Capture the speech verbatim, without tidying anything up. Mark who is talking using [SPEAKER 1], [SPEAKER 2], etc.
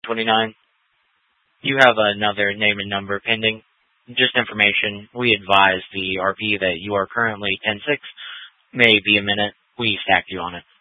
[SPEAKER 1] twenty-nine. You have another name and number pending. Just information. We advise the R P that you are currently ten six. May be a minute. We stacked you on it.